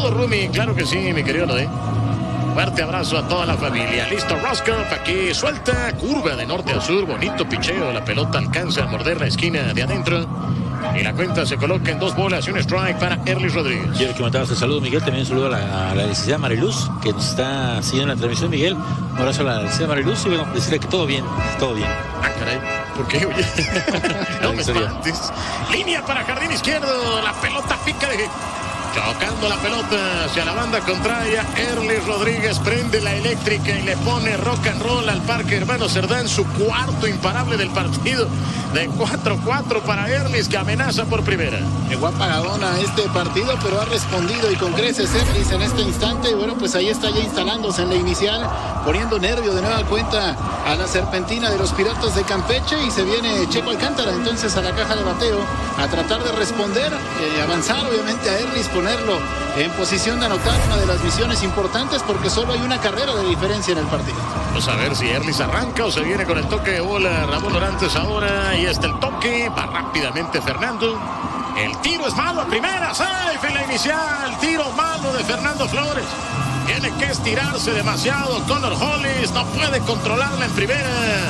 todo, Rumi. Claro que sí, mi querido Noé. Fuerte abrazo a toda la familia. Listo, Roscoe, aquí suelta, curva de norte a sur, bonito picheo, la pelota alcanza a morder la esquina de adentro y la cuenta se coloca en 2 bolas y un strike para Erlis Rodríguez. Quiero que mandabas el saludo, Miguel, también un saludo a la licenciada Mariluz, que nos está siguiendo en la transmisión, Miguel. Un abrazo a la licenciada Mariluz y bueno, decirle que todo bien, todo bien. Ah, caray, ¿por qué, oye? No me espantes. Línea para jardín izquierdo, la pelota pica de... Chocando la pelota hacia la banda contraria, Erlis Rodríguez prende la eléctrica y le pone rock and roll al Parque Hermano Cerdán, su cuarto imparable del partido, de 4-4 para Erlis, que amenaza por primera. Llegó apagadón a este partido, pero ha respondido y con creces Erlis en este instante. Y bueno, pues ahí está ya instalándose en la inicial, poniendo nervio de nueva cuenta a la serpentina de los Piratas de Campeche, y se viene Checo Alcántara entonces a la caja de bateo a tratar de responder, avanzar obviamente a Erlis, ponerlo en posición de anotar una de las misiones importantes, porque solo hay una carrera de diferencia en el partido. Vamos a ver si Erlis arranca o se viene con el toque de bola Ramón Orantes ahora, y está el toque, va rápidamente Fernando. El tiro es malo a primera, safe en la inicial, tiro malo de Fernando Flores. Tiene que estirarse demasiado Connor Hollis, no puede controlarla en primera.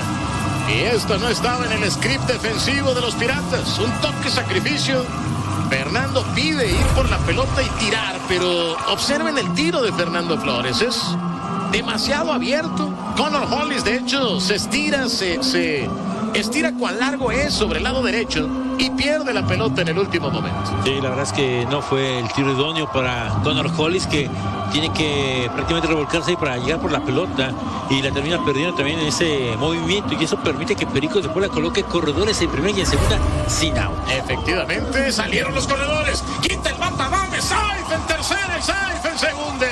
Y esto no estaba en el script defensivo de los Piratas. Un toque sacrificio. Fernando pide ir por la pelota y tirar, pero observen el tiro de Fernando Flores. Es demasiado abierto. Connor Hollis, de hecho, se estira, se estira cuán largo es sobre el lado derecho y pierde la pelota en el último momento. Sí, la verdad es que no fue el tiro idóneo para Connor Hollis, que tiene que prácticamente revolcarse ahí para llegar por la pelota y la termina perdiendo también en ese movimiento, y eso permite que Pericos después la coloque corredores en primera y en segunda sin out. Efectivamente, salieron los corredores. Quita el bata, dame, safe en tercera y safe en segunda.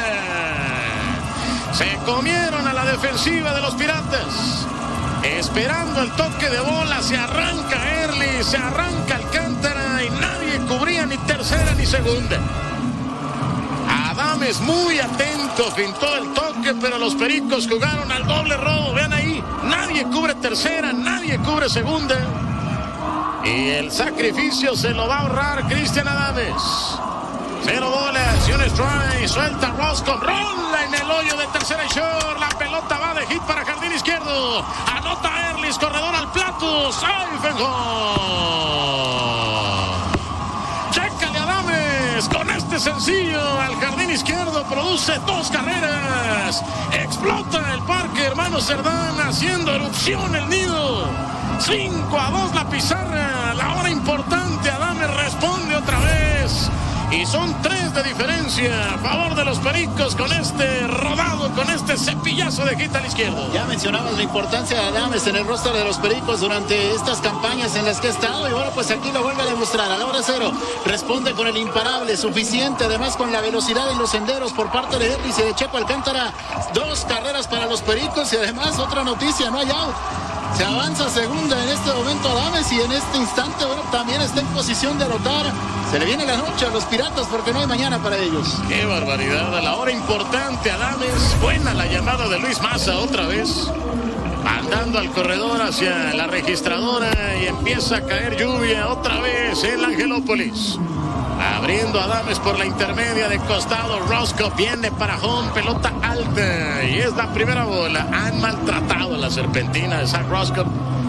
Se comieron a la defensiva de los Piratas. Esperando el toque de bola, se arranca Erlis, se arranca Alcántara y nadie cubría ni tercera ni segunda. Adames muy atento, pintó el toque, pero los Pericos jugaron al doble robo. Vean ahí, nadie cubre tercera, nadie cubre segunda. Y el sacrificio se lo va a ahorrar Cristian Adames. 0 bolas y un strike, suelta Roscoe, rola en el hoyo de tercera y short, la pelota va de hit para jardín izquierdo, anota Erlis, corredor al plato, safe and home. Chécale Adames, con este sencillo al jardín izquierdo, produce 2 carreras, explota el Parque Hermano Cerdán, haciendo erupción el nido. 5-2 la pizarra, la hora importante, Adames responde otra vez. Y son 3 de diferencia a favor de los Pericos con este rodado, con este cepillazo de hit al izquierdo. Ya mencionabas la importancia de Adames en el roster de los Pericos durante estas campañas en las que ha estado, y bueno, pues aquí lo vuelve a demostrar. A la hora 0 responde con el imparable, suficiente, además con la velocidad en los senderos por parte de Erlis y de Checo Alcántara. 2 carreras para los Pericos, y además otra noticia, no hay out. Se avanza segunda en este momento Adames, y en este instante, bueno, también está en posición de anotar. Se le viene la noche a los Piratas porque no hay mañana para ellos. ¡Qué barbaridad! A la hora importante, Adames. Buena la llamada de Luis Maza otra vez. Andando al corredor hacia la registradora y empieza a caer lluvia otra vez en la Angelópolis. Abriendo Adames por la intermedia de costado. Roscoe viene para home, pelota alta. Y es la primera bola. Han maltratado a la serpentina de Zach Roscoe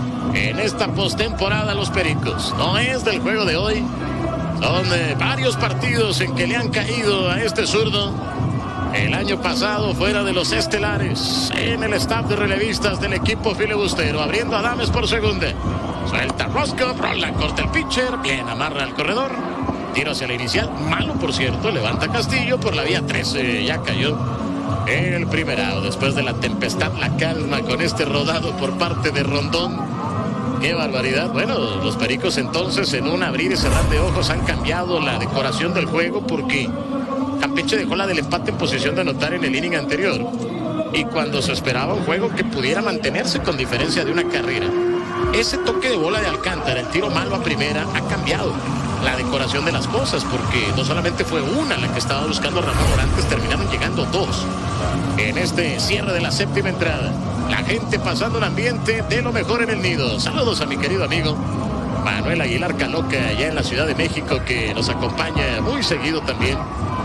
en esta postemporada los Pericos. No es del juego de hoy. Son varios partidos en que le han caído a este zurdo. El año pasado fuera de los estelares en el staff de relevistas del equipo filibustero. Abriendo Adames por segunda. Suelta Roscoe, rola, corta el pitcher. Bien, amarra al corredor. Tiro hacia la inicial, malo por cierto, levanta Castillo por la vía 13, ya cayó el primer out. Después de la tempestad, la calma con este rodado por parte de Rondón. ¡Qué barbaridad! Bueno, los Pericos entonces en un abrir y cerrar de ojos han cambiado la decoración del juego, porque Campeche dejó la del empate en posición de anotar en el inning anterior. Y cuando se esperaba un juego que pudiera mantenerse con diferencia de una carrera, ese toque de bola de Alcántara, el tiro malo a primera, ha cambiado la decoración de las cosas, porque no solamente fue una la que estaba buscando Ramón Orantes, terminaron llegando 2 en este cierre de la séptima entrada. La gente pasando un ambiente de lo mejor en el nido. Saludos a mi querido amigo Manuel Aguilar Caloca, allá en la Ciudad de México, que nos acompaña muy seguido también